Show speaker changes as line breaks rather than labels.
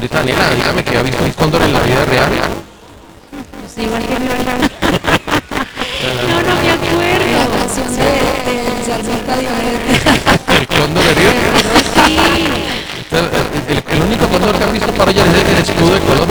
señorita Daniela, dígame que ha visto un cóndor en la vida real.
Pues igual que mi verdad. No, no me acuerdo.
La canción de Salsita Dionete.
El cóndor herido.
Sí.
El único cóndor que han visto para ella es el escudo de Colombia.